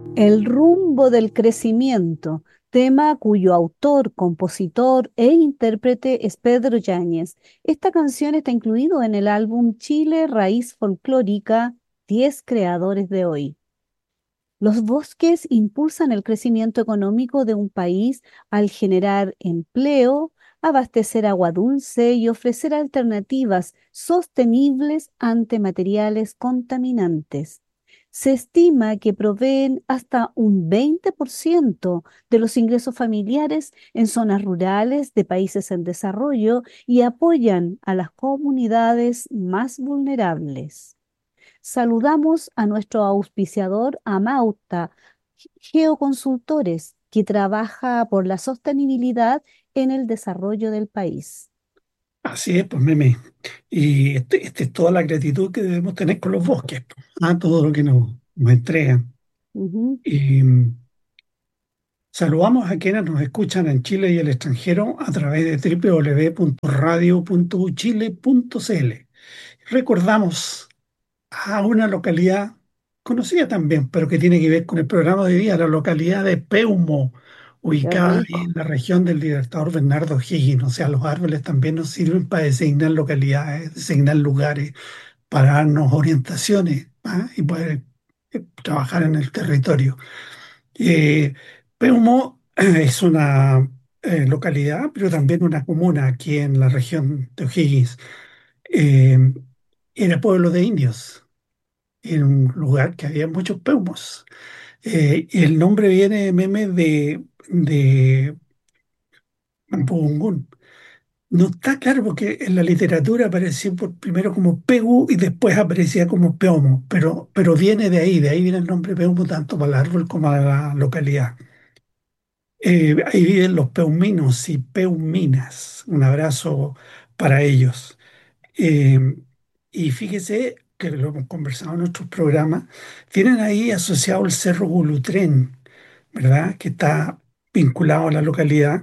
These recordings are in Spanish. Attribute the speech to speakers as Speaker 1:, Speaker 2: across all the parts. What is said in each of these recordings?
Speaker 1: El rumbo del crecimiento, tema cuyo autor, compositor e intérprete es Pedro Yáñez. Esta canción está incluido en el álbum Chile Raíz Folclórica, 10 creadores de hoy. Los bosques impulsan el crecimiento económico de un país al generar empleo, abastecer agua dulce y ofrecer alternativas sostenibles ante materiales contaminantes. Se estima que proveen hasta un 20% de los ingresos familiares en zonas rurales de países en desarrollo y apoyan a las comunidades más vulnerables. Saludamos a nuestro auspiciador Amauta Geoconsultores, que trabaja por la sostenibilidad en el desarrollo del país.
Speaker 2: Así es, pues meme. Y esta es toda la gratitud que debemos tener con los bosques, pues, a todo lo que nos entregan.
Speaker 1: Ujú.
Speaker 2: Y saludamos a quienes nos escuchan en Chile y el extranjero a través de www.radio.uchile.cl. Recordamos a una localidad conocida también, pero que tiene que ver con el programa de hoy día, la localidad de Peumo,
Speaker 1: Qué
Speaker 2: ubicada ahí
Speaker 1: rico.
Speaker 2: en la región del Libertador Bernardo O'Higgins. O sea, los árboles también nos sirven para designar localidades, designar lugares, para darnos orientaciones, ¿ah? Y poder trabajar en el territorio. Peumo es una localidad, pero también una comuna aquí en la región de O'Higgins. Eh, Era pueblo de indios, en un lugar que había muchos peumos. Y el nombre viene, meme, de Mampudungún. No está claro porque en la literatura apareció primero como Pegu y después aparecía como Peumo, pero viene de ahí viene el nombre Peumo tanto para el árbol como para la localidad. Ahí viven los peuminos y peuminas. Un abrazo para ellos. Eh, y fíjese que lo hemos conversado en otros programas, tienen ahí asociado el Cerro Gulutrén, ¿verdad? Que está vinculado a la localidad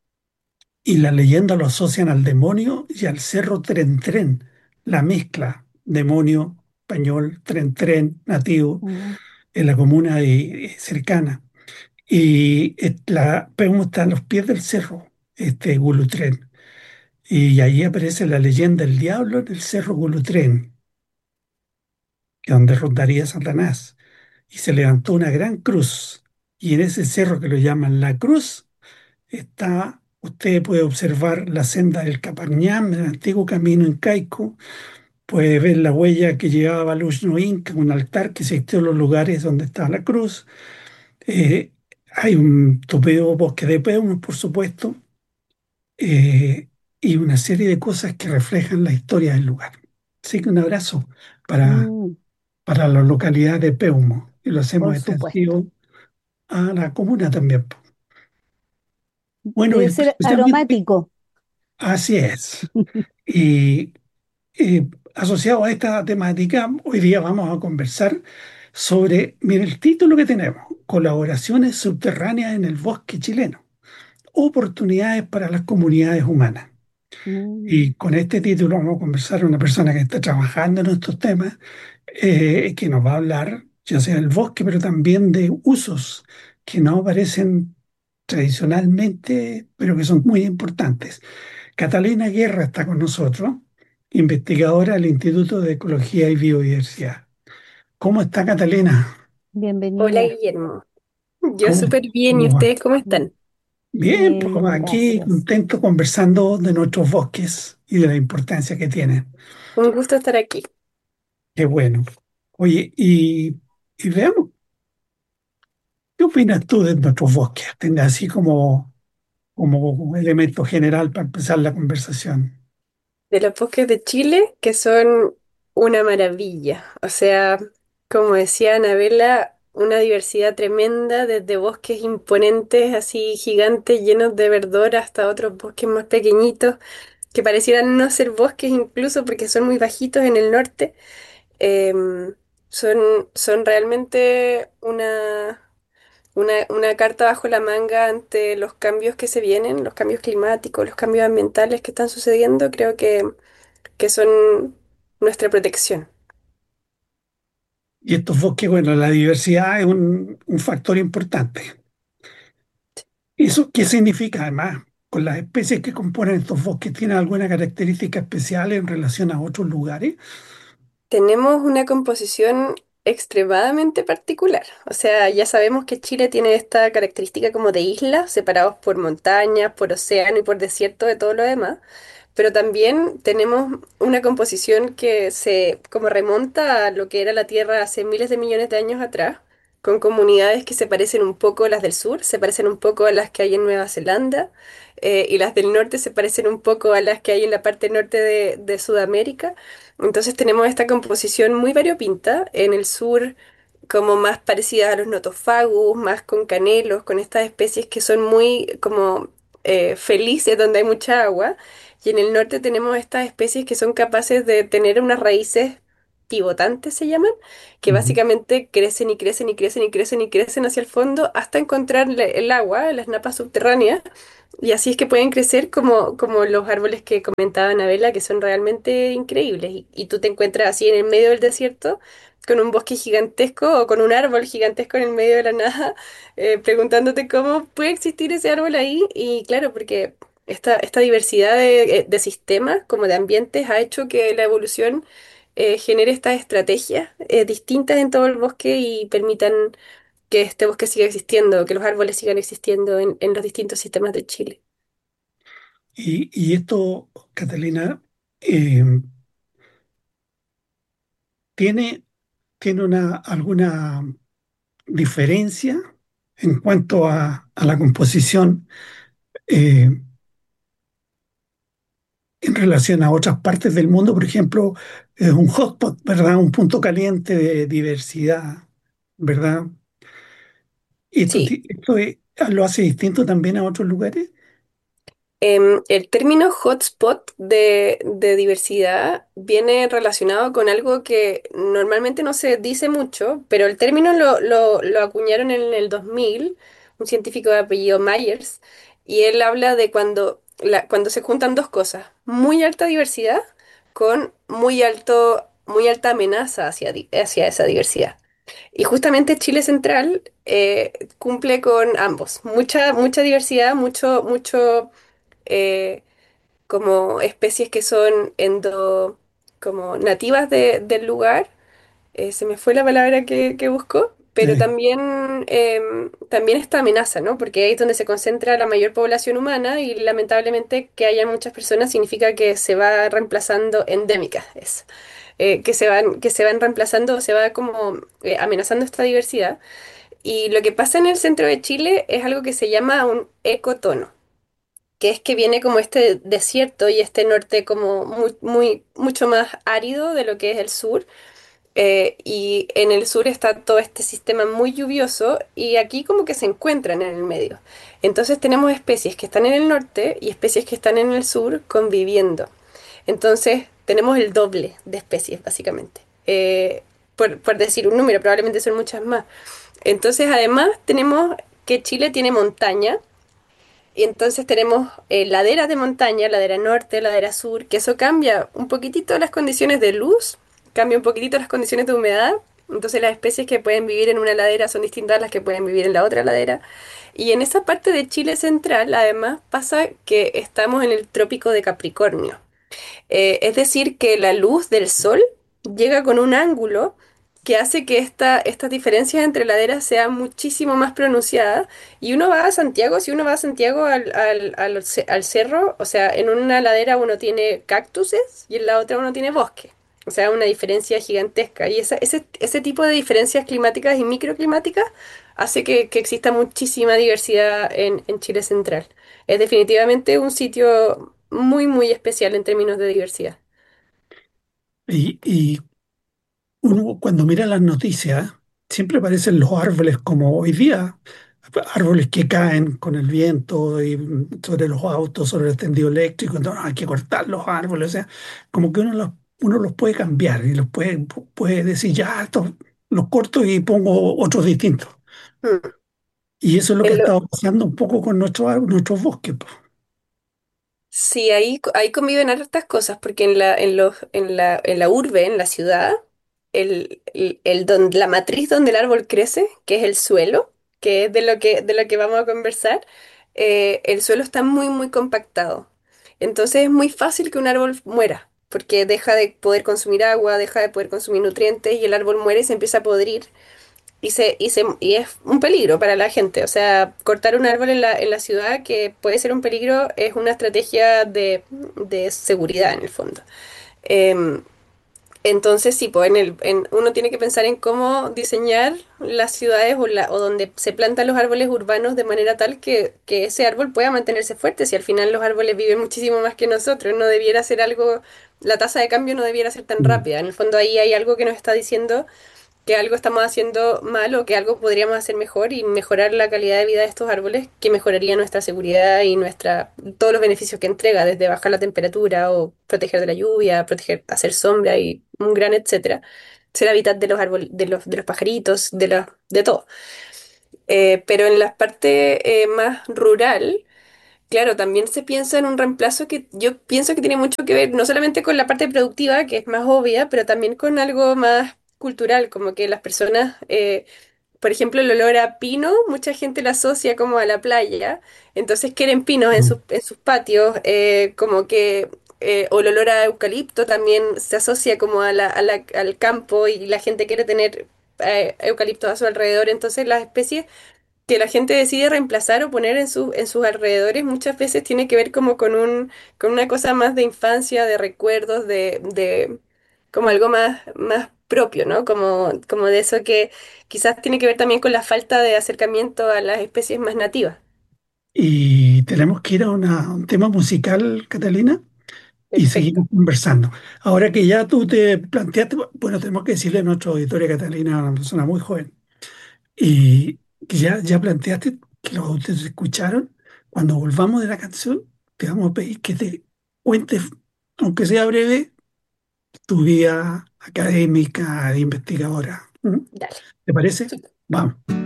Speaker 2: y la leyenda lo asocian al demonio y al Cerro Tren Tren, la mezcla demonio español, Tren Tren nativo
Speaker 1: Mm.
Speaker 2: en la comuna cercana. Y la Peumo está a los pies del cerro, este Gulutrén. Y ahí aparece la leyenda del diablo en el cerro Gulutrén, que donde rondaría Satanás. Y se levantó una gran cruz. Y en ese cerro que lo llaman la cruz, usted puede observar la senda del Capañán, el antiguo camino incaico, puede ver la huella que llevaba Luxno Inca, un altar que existió en los lugares donde está la cruz. Eh, Hay un tupido bosque de peones, por supuesto, eh, y una serie de cosas que reflejan la historia del lugar. Así que un abrazo para,
Speaker 1: Mm,
Speaker 2: para la localidad de Peumo y lo hacemos
Speaker 1: por supuesto.
Speaker 2: extensivo a la comuna también, po. Bueno, y
Speaker 1: Debe ser
Speaker 2: especialmente
Speaker 1: aromático.
Speaker 2: así es. Y asociado a esta temática, hoy día vamos a conversar sobre, mire el título que tenemos, Colaboraciones subterráneas en el bosque chileno, oportunidades para las comunidades humanas.
Speaker 1: Mm,
Speaker 2: Y con este título vamos a conversar con una persona que está trabajando en estos temas, que nos va a hablar ya sea del bosque, pero también de usos que no aparecen tradicionalmente, pero que son muy importantes. Catalina Guerra está con nosotros, investigadora del Instituto de Ecología y Biodiversidad. ¿Cómo está Catalina?
Speaker 3: Hola
Speaker 1: bienvenida.
Speaker 3: Guillermo, yo
Speaker 2: ¿Cómo,
Speaker 3: súper bien, ¿y
Speaker 2: cómo va?
Speaker 3: ustedes cómo
Speaker 1: Mm,
Speaker 3: están?
Speaker 2: Bien, pues
Speaker 1: bien,
Speaker 2: aquí
Speaker 1: gracias.
Speaker 2: contento conversando de nuestros bosques y de la importancia que tienen.
Speaker 3: Un gusto estar aquí.
Speaker 2: Qué bueno. Oye, y veamos, ¿qué opinas tú de nuestros bosques? Tenga así como elemento general para empezar la conversación.
Speaker 3: De los bosques de Chile, que son una maravilla. O sea, como decía Anabela, una diversidad tremenda, desde bosques imponentes, así gigantes, llenos de verdor, hasta otros bosques más pequeñitos, que parecieran no ser bosques incluso porque son muy bajitos en el norte. Em, son realmente una carta bajo la manga ante los cambios que se vienen, los cambios climáticos, los cambios ambientales que están sucediendo, creo que son nuestra protección.
Speaker 2: Y estos bosques, bueno, la diversidad es un factor importante. ¿Eso qué significa además? ¿Con las especies que componen estos bosques tienen alguna característica especial en relación a otros lugares?
Speaker 3: Tenemos una composición extremadamente particular. O sea, ya sabemos que Chile tiene esta característica como de islas, separados por montañas, por océano y por desierto de todo lo demás. Pero también tenemos una composición que se como remonta a lo que era la Tierra hace miles de millones de años atrás, con comunidades que se parecen un poco a las del sur, se parecen un poco a las que hay en Nueva Zelanda, y las del norte se parecen un poco a las que hay en la parte norte de Sudamérica. Entonces tenemos esta composición muy variopinta en el sur, como más parecida a los notofagus, más con canelos, con estas especies que son muy como felices donde hay mucha agua. Y en el norte tenemos estas especies que son capaces de tener unas raíces pivotantes, se llaman, que
Speaker 2: Ujú.
Speaker 3: básicamente crecen y crecen y crecen y crecen y crecen hacia el fondo hasta encontrar el agua, las napas subterráneas. Y así es que pueden crecer como los árboles que comentaba Anabela, que son realmente increíbles. Y tú te encuentras así en el medio del desierto, con un bosque gigantesco o con un árbol gigantesco en el medio de la nada, preguntándote cómo puede existir ese árbol ahí. Y claro, porque esta diversidad de sistemas, como de ambientes, ha hecho que la evolución genere estas estrategias distintas en todo el bosque y permitan que este bosque siga existiendo, que los árboles sigan existiendo en los distintos sistemas de Chile.
Speaker 2: Y esto, Catalina, eh, ¿tiene, tiene alguna diferencia en cuanto a la composición eh, en relación a otras partes del mundo? Por ejemplo, es un hotspot, ¿verdad? Un punto caliente de diversidad, ¿verdad? ¿Y
Speaker 3: Sí,
Speaker 2: lo hace distinto también a otros lugares?
Speaker 3: el término hotspot de diversidad viene relacionado con algo que normalmente no se dice mucho, pero el término lo acuñaron en el 2000, un científico de apellido Myers, y él habla de cuando se juntan dos cosas, muy alta diversidad con muy alta amenaza hacia esa diversidad. Y justamente Chile Central cumple con ambos, mucha diversidad, mucho eh, como especies que son como nativas del lugar, se me fue la palabra que busco, pero
Speaker 2: Sí.
Speaker 3: también, también esta amenaza, ¿no? Porque ahí es donde se concentra la mayor población humana y lamentablemente que haya muchas personas significa que se va reemplazando endémicas, que se van reemplazando, se va como amenazando esta diversidad. Y lo que pasa en el centro de Chile es algo que se llama un ecotono, que es que viene como este desierto y este norte como mucho más árido de lo que es el sur. Y en el sur está todo este sistema muy lluvioso y aquí como que se encuentran en el medio. Entonces tenemos especies que están en el norte y especies que están en el sur conviviendo. Entonces tenemos el doble de especies básicamente. Por decir un número, probablemente son muchas más. Entonces además tenemos que Chile tiene montaña y entonces tenemos laderas de montaña, ladera norte, ladera sur, que eso cambia un poquitito las condiciones de luz, cambia un poquitito las condiciones de humedad. Entonces las especies que pueden vivir en una ladera son distintas a las que pueden vivir en la otra ladera. Y en esa parte de Chile central, además, pasa que estamos en el trópico de Capricornio. Es decir, que la luz del sol llega con un ángulo que hace que estas diferencias entre laderas sean muchísimo más pronunciadas. Y uno va a Santiago, si uno va a Santiago al cerro, o sea, en una ladera uno tiene cactuses y en la otra uno tiene bosque. O sea, una diferencia gigantesca. Y ese tipo de diferencias climáticas y microclimáticas hace que exista muchísima diversidad en Chile Central. Es definitivamente un sitio muy especial en términos de diversidad.
Speaker 2: Y uno cuando mira las noticias, siempre aparecen los árboles como hoy día, árboles que caen con el viento y sobre los autos, sobre el tendido eléctrico, entonces hay que cortar los árboles, o sea, como que uno los puede cambiar y puede decir, ya, estos los corto y pongo otros distintos.
Speaker 3: Mm.
Speaker 2: Y eso es lo que ha
Speaker 3: En lo-
Speaker 2: estado pasando un poco con nuestros bosques, po.
Speaker 3: sí, ahí conviven hartas cosas, porque en la urbe, en la ciudad, la matriz donde el árbol crece, que es el suelo, que es de lo que vamos a conversar, el suelo está muy, muy compactado. Entonces es muy fácil que un árbol muera, porque deja de poder consumir agua, deja de poder consumir nutrientes y el árbol muere y se empieza a podrir y es un peligro para la gente. O sea, cortar un árbol en la ciudad que puede ser un peligro es una estrategia de seguridad en el fondo. Em, entonces, sí, pues uno tiene que pensar en cómo diseñar las ciudades o donde se plantan los árboles urbanos de manera tal que ese árbol pueda mantenerse fuerte. Si al final los árboles viven muchísimo más que nosotros, no debiera ser algo, la tasa de cambio no debiera ser tan
Speaker 2: Mm.
Speaker 3: rápida. En el fondo ahí hay algo que nos está diciendo que algo estamos haciendo mal o que algo podríamos hacer mejor y mejorar la calidad de vida de estos árboles, que mejoraría nuestra seguridad y todos los beneficios que entrega, desde bajar la temperatura o proteger de la lluvia, proteger, hacer sombra y un gran etcétera. Ser hábitat de los árboles, de los pajaritos, de todo. Pero en la parte más rural, claro, también se piensa en un reemplazo que yo pienso que tiene mucho que ver no solamente con la parte productiva, que es más obvia, pero también con algo más cultural, como que las personas, por ejemplo, el olor a pino, mucha gente lo asocia como a la playa, entonces quieren pinos
Speaker 2: Mm.
Speaker 3: en sus patios, como que, o el olor a eucalipto también se asocia como al campo y la gente quiere tener eucaliptos a su alrededor, entonces las especies que la gente decide reemplazar o poner en sus alrededores muchas veces tiene que ver como con una cosa más de infancia, de recuerdos, como algo más propio, ¿no? Como de eso que quizás tiene que ver también con la falta de acercamiento a las especies más nativas.
Speaker 2: Y tenemos que ir a un tema musical, Catalina, y
Speaker 3: Perfecto.
Speaker 2: seguimos conversando. Ahora que ya tú te planteaste, bueno, tenemos que decirle a nuestra auditoria, Catalina, es una persona muy joven, y que ya planteaste que los autores escucharon. Cuando volvamos de la canción, te vamos a pedir que te cuentes, aunque sea breve, tu vida académica de investigadora. ¿Mm?
Speaker 3: Dale.
Speaker 2: ¿Te parece? Vamos.